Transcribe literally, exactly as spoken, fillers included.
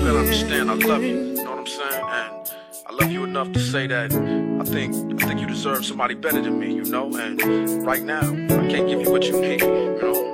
better understand I love you. You know what I'm saying? And I love you enough to say that I think I think you deserve somebody better than me, you know? And right now, I can't give you what you need, you know?